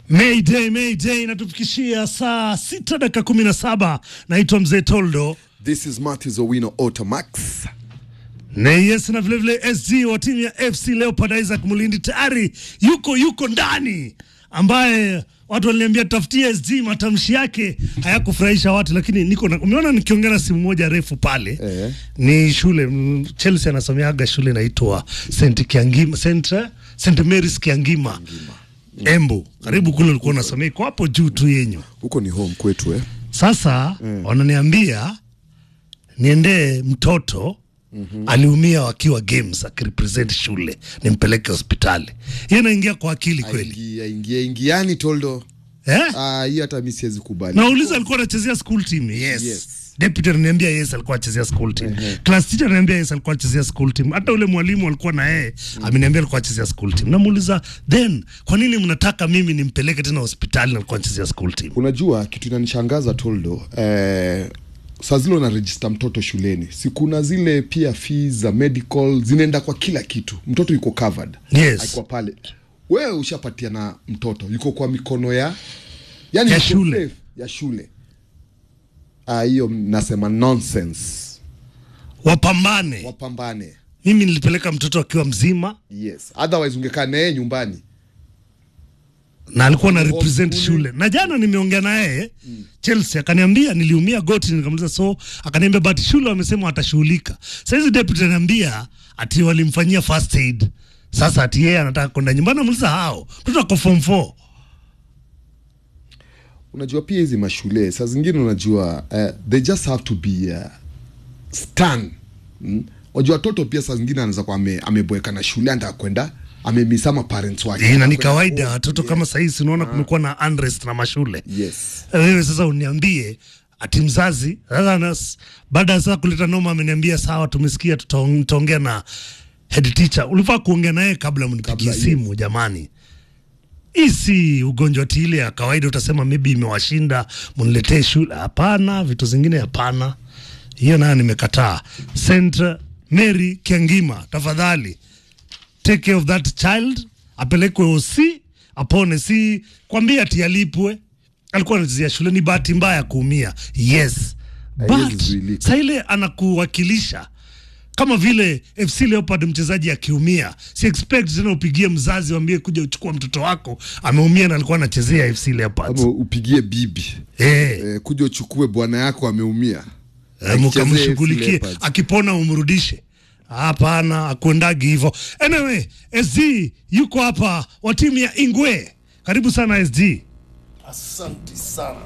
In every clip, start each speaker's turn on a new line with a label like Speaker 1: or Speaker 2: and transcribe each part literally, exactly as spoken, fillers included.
Speaker 1: Mayday, Mayday, natufikishia saa sita dakika kumi na saba. Naitwa Mzee Toldo.
Speaker 2: This is Matthews Owino Automax.
Speaker 1: Na yes, na vile vile S G wa timu ya F C Leopard Isaac Mulindi tayari yuko yuko ndani, ambaye watu waliniambia tafutie S G, matamshi yake hayakufurahisha watu, lakini niko na, umeona nikiongea na simu moja refu pale eh. Ni shule Chelsea anasomeaga shule inaitwa Saint Kiangima Centre Saint Mary's Kiangima, Kiangima. Embu, karibu kule ulikuwa unasomea, iko hapo juu tu yenyu.
Speaker 2: Huko ni home kwetu eh.
Speaker 1: Sasa mm. wananiambia niende mtoto mm-hmm. aliumia wakiwa games akirepresent shule, nimpeleke hospitali. Hiyo inaingia kwa akili kweli?
Speaker 2: Ingia ingia ingiani Toldo.
Speaker 1: Eh?
Speaker 2: Ah, hii hata mimi siwezi kubali.
Speaker 1: Nauliza alikuwa anachezea school team. Yes. yes. Deputy ananiambia yes alikuwa anachezea school team. Uh-huh. Class teacher ananiambia yes alikuwa anachezea school team. Hata ule mwalimu alikuwa na yeye mm. ameniambia alikuwa anachezea school team. Namuuliza, then kwa nini mnataka mimi nimpeleke tena hospitali na alikuwa anachezea school team?
Speaker 2: Unajua kitu inanishangaza Toldo, eh saa zile na register mtoto shuleni, si kuna zile pia fees za medical zinaenda kwa kila kitu, mtoto yuko covered.
Speaker 1: Yes.
Speaker 2: Haikuwa pale wewe ushapatia na mtoto yuko kwa mikono ya yani
Speaker 1: ya shule
Speaker 2: safe, ya shule. Ah, hiyo nasema nonsense.
Speaker 1: Wapambane.
Speaker 2: Wapambane.
Speaker 1: Mimi nilipeleka mtoto akiwa mzima.
Speaker 2: Yes. Otherwise ungekaa naye nyumbani.
Speaker 1: Na alikuwa na represent shule. Na jana nimeongea na yeye mm. Chelsea akaniambia niliumia goti, nikamuliza so akaniambia but shule wamesema watashughulika. Sasa hizi deputy ananiambia ati walimfanyia first aid. Sasa ati yeye anataka kwenda nyumbani. Namuliza hao mtoto ako form four.
Speaker 2: Unajua pia hizi mashule saa zingine unajua uh, they just have to be uh, stand. Mm? Unajua watoto pia saa zingine anaweza kwa ame, ameboeka na shule anataka kwenda amemisama parents wake.
Speaker 1: Ina ni kawaida watoto kama sasa hivi unaona kumekuwa na unrest na mashule.
Speaker 2: Yes.
Speaker 1: Wewe sasa uniambie ati mzazi sasa baada ya sasa kuleta noma ameniambia sawa tumesikia tutaongea na head teacher. Ulifaa kuongea naye kabla mnipigie simu. Yes. Jamani. Isi ugonjwa tile ya kawaida utasema maybe imewashinda mniletee shule. Hapana, vitu zingine hapana. Hiyo nayo nimekataa. Saint Mary Kiangima, tafadhali take care of that child, apelekwe O C apone, si kwambia ati alipwe. Alikuwa anachezea shule, ni bahati mbaya kuumia. Yes. But sasa ile anakuwakilisha kama vile F C Leopard mchezaji akiumia, si expect tena upigie mzazi waambie kuja uchukua mtoto wako ameumia na alikuwa anachezea F C Leopard.
Speaker 2: Ama upigie bibi eh e, kuja uchukue bwana yako ameumia,
Speaker 1: e, mkamshughulikie, akipona umrudishe. Hapana, akwendagi hivyo. Anyway, S D yuko hapa wa timu ya Ingwe. Karibu sana S D.
Speaker 3: Asante sana.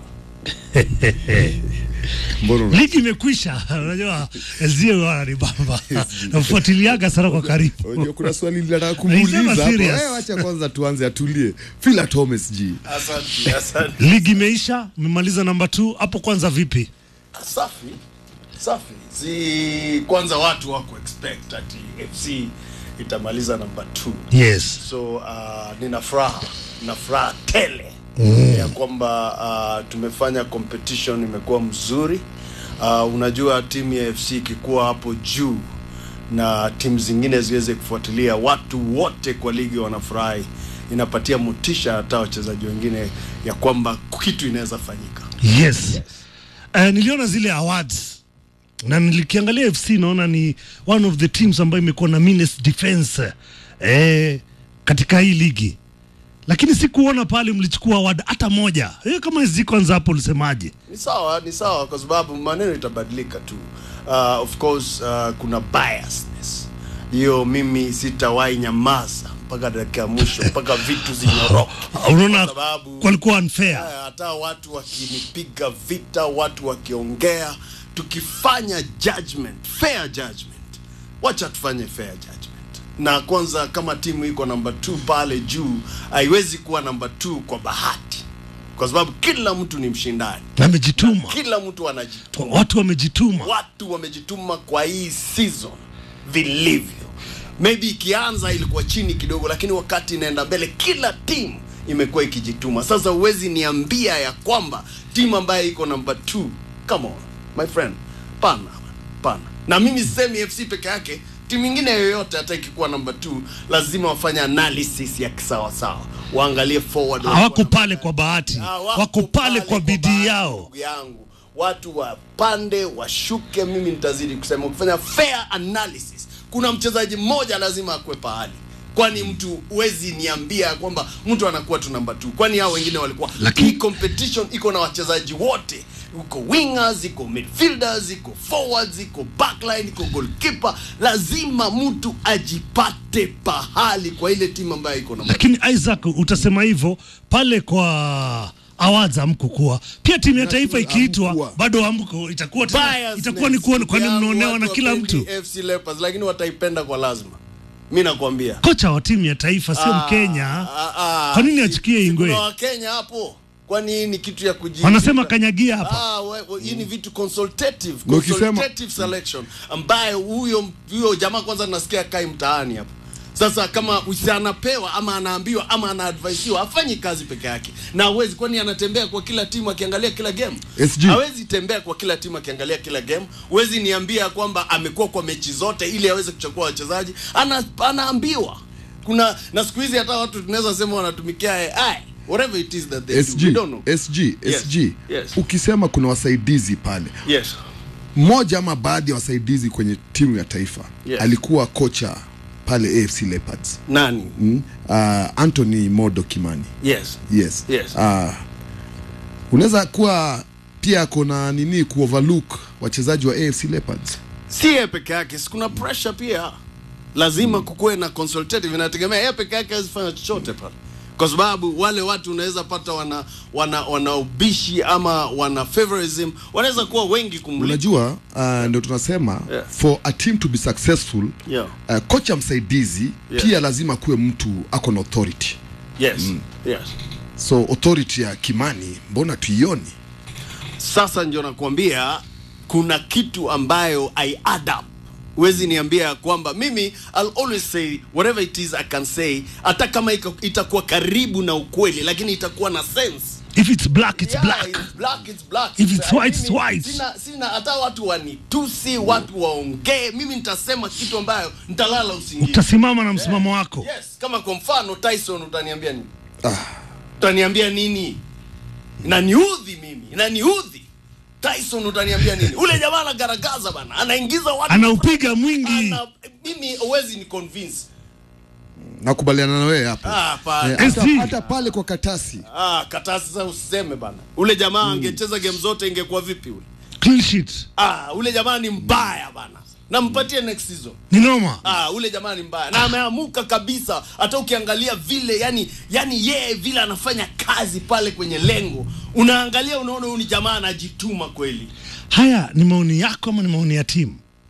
Speaker 2: Mbona
Speaker 1: ligi imekwisha? Unajua S D wana bamba. Nafuatiliaga sana kwa karibu.
Speaker 2: Unajua kuna swali ninataka kumuuliza hapo. Wewe acha kwanza tuanze atulie. Phila Thomas G.
Speaker 3: Asante, asante.
Speaker 1: Ligi imeisha, mmemaliza namba two. Hapo kwanza vipi?
Speaker 3: Safi. Safi. Si kwanza watu wako expect ati F C itamaliza namba two.
Speaker 1: Yes.
Speaker 3: So uh, nina furaha, na furaha tele. Mm. Ya kwamba uh, tumefanya competition imekuwa mzuri. Uh, unajua timu ya F C ikikuwa hapo juu na timu zingine ziweze kufuatilia, watu wote kwa ligi wanafurahi. Inapatia motisha hata wachezaji wengine ya kwamba kitu inaweza fanyika.
Speaker 1: Yes. Yes. Uh, niliona zile awards na nilikiangalia F C naona ni one of the teams ambayo imekuwa na meanest defense eh, katika hii ligi. Lakini sikuona pale mlichukua award hata moja. Eh, kama hizi kwanza hapo ulisemaje?
Speaker 3: Ni sawa, ni sawa kwa sababu maneno itabadilika tu. Uh, of course uh, kuna biasness. Hiyo mimi sitawahi nyamaza mpaka dakika mwisho mpaka vitu zinyoroke.
Speaker 1: Unaona kulikuwa unfair.
Speaker 3: Hata watu wakinipiga vita, watu wakiongea, tukifanya judgment, fair judgment. Wacha tufanye fair judgment. Na kwanza kama timu iko number two pale juu, haiwezi kuwa number two kwa bahati. Kwa sababu kila mtu ni mshindani.
Speaker 1: Amejituma.
Speaker 3: Kila mtu anajituma.
Speaker 1: Watu wamejituma.
Speaker 3: Watu wamejituma kwa hii season vilivyo. Maybe ikianza ilikuwa chini kidogo, lakini wakati inaenda mbele kila timu imekuwa ikijituma. Sasa uwezi niambia ya kwamba timu ambayo iko number two, come on my friend, pana pana. Na mimi sisemi F C peke yake, Timu nyingine yoyote hata ikikuwa number two lazima wafanye analysis ya kisawa sawa. Waangalie forward.
Speaker 1: Hawako pale kwa bahati. Wako pale kwa bidii yao.
Speaker 3: Yangu. Watu wapande, washuke, mimi nitazidi kusema kufanya fair analysis. Kuna mchezaji mmoja lazima akwe pahali. Kwani mtu uwezi niambia kwamba mtu anakuwa tu number two. Kwani hao wengine walikuwa. Lakini hii competition iko na wachezaji wote. Uko wingers, iko midfielders, iko forwards, iko backline, iko goalkeeper. Lazima mtu ajipate pahali kwa ile timu ambayo iko na.
Speaker 1: Lakini Isaac, utasema hivyo pale kwa awards amkukua. Pia timu ya taifa ikiitwa bado amko itakuwa tena, itakuwa ni kuona kwani mnaonewa na kila mtu.
Speaker 3: F C Leopards lakini wataipenda kwa lazima. Mimi nakwambia.
Speaker 1: Kocha wa timu ya taifa sio Mkenya. Kwa nini achikie Ingwe?
Speaker 3: Kuna Wakenya hapo. Kwani ni kitu ya kuji.
Speaker 1: Wanasema kanyagia hapa.
Speaker 3: Ah, hii ni vitu consultative, consultative selection ambaye huyo huyo jamaa kwanza nasikia kai mtaani hapo. Sasa kama anapewa ama anaambiwa ama anaadvisiwa afanye kazi peke yake. Na hawezi kwani anatembea kwa kila timu akiangalia kila game. Hawezi tembea kwa kila timu akiangalia kila game. Huwezi niambia kwamba amekuwa kwa mechi zote ili aweze kuchukua wachezaji. Ana, anaambiwa. Kuna na siku hizi hata watu tunaweza sema wanatumikia A I. Whatever it is that they
Speaker 2: S G,
Speaker 3: do, we don't know.
Speaker 2: S G,
Speaker 3: yes.
Speaker 2: S G.
Speaker 3: Yes.
Speaker 2: Ukisema kuna wasaidizi pale.
Speaker 3: Yes.
Speaker 2: Mmoja ama baadhi ya wasaidizi kwenye timu ya taifa. Yes. Alikuwa kocha pale A F C Leopards.
Speaker 3: Nani?
Speaker 2: Mm? Uh, Anthony Modo Kimani.
Speaker 3: Yes.
Speaker 2: Yes.
Speaker 3: Yes.
Speaker 2: Uh, unaweza kuwa pia kuna nini kuoverlook wachezaji wa A F C Leopards.
Speaker 3: Si yeye peke yake, kuna pressure pia. Lazima mm. kukuwe na consultative, inategemea yeye peke yake asifanye chochote pale. Kwa sababu wale watu unaweza pata wana wana wana ubishi ama wana favorism, wanaweza kuwa wengi kumliko.
Speaker 2: Unajua uh, ndio tunasema
Speaker 3: yeah.
Speaker 2: for a team to be successful
Speaker 3: yeah.
Speaker 2: uh, kocha msaidizi yeah. pia lazima kuwe mtu ako na authority.
Speaker 3: Yes. Mm. Yes.
Speaker 2: So authority ya Kimani mbona tuioni?
Speaker 3: Sasa ndio nakwambia kuna kitu ambayo I add up. Wezi niambia kwamba mimi I'll always say whatever it is I can say, hata kama itakuwa karibu na ukweli lakini itakuwa na sense.
Speaker 1: If it's black it's
Speaker 3: yeah,
Speaker 1: black.
Speaker 3: It's black it's black.
Speaker 1: If it's white it's white.
Speaker 3: Sina sina hata watu wanitusi, watu waongee, mimi nitasema kitu ambayo nitalala usingizi.
Speaker 1: Utasimama na msimamo yeah. wako.
Speaker 3: Yes, kama kwa mfano Tyson utaniambia nini? Ah. Utaniambia nini? Inaniudhi mimi, inaniudhi. Tyson utaniambia nini? Ule jamaa anagaragaza bana, anaingiza watu,
Speaker 1: anaupiga mwingi. Ana,
Speaker 3: mimi huwezi ni convince.
Speaker 2: Nakubaliana na wewe hapo.
Speaker 3: Ah,
Speaker 2: eh, hata, hata pale kwa Katasi.
Speaker 3: Ah, Katasi sasa usiseme bana. Ule jamaa mm. angecheza game zote ingekuwa vipi ule?
Speaker 1: Clean sheet.
Speaker 3: Ah, ule jamaa ni mbaya bana. Nampatie next season.
Speaker 1: Ni noma.
Speaker 3: Ah, ule jamaa ni mbaya. Na ameamuka kabisa. Hata ukiangalia vile yani yani yeye vile anafanya kazi pale kwenye lengo. Unaangalia unaona huyu ni jamaa anajituma kweli.
Speaker 1: Haya ni maoni yako ama ni maoni ya timu?